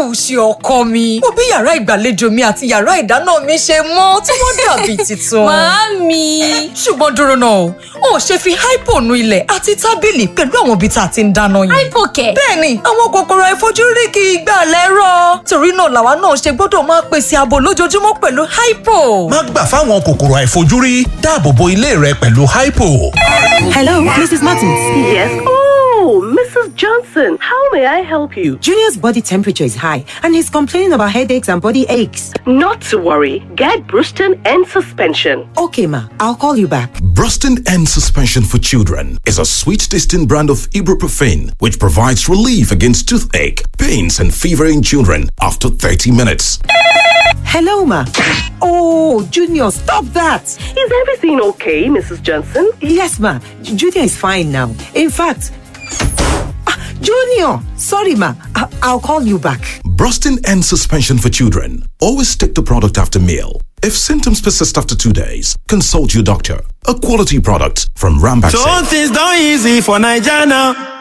ṣe ọkọ mi. Mo bí yàrá ìgbàlejò mi àti yàrá ìdáná mi ṣe mọ́ tí wọ́n dàbí tuntun. Màámi. Ṣùgbọ́n dúró náà, o ò ṣe fi hypo nu ilẹ̀ àti tábìlì pẹ̀lú àwọn ibi tá a ti ń dáná yẹn. Hypo kẹ̀. Bẹ́ẹ̀ni, àwọn kòkòrò àìfojúrí kì í gbà lẹ́rọ̀. Torí náà làwa náà ṣe gbọ́dọ̀ máa pèsè ààbò lójoojúmọ́ pẹ̀lú hypo. Má gbà fáwọn kòkòrò àìfojúrí, dáàbò bo ilé rẹ pẹ̀lú hypo. Hello, Mrs. Martins. Yes. Oh, Mrs. Johnson, how may I help you? Junior's body temperature is high and he's complaining about headaches and body aches. Not to worry. Get Bruston and suspension. Okay, ma. I'll call you back. Bruston and Suspension for Children is a sweet-tasting brand of ibuprofen which provides relief against toothache, pains, and fever in children after 30 minutes. Hello, ma. Oh, Junior, stop that. Is everything okay, Mrs. Johnson? Yes, ma. Junior is fine now. In fact, Junior, sorry, ma. I'll call you back. Brustin and Suspension for Children. Always take the product after meal. If symptoms persist after 2 days, consult your doctor. A quality product from Rambaxay. So things done easy for Nigeria now.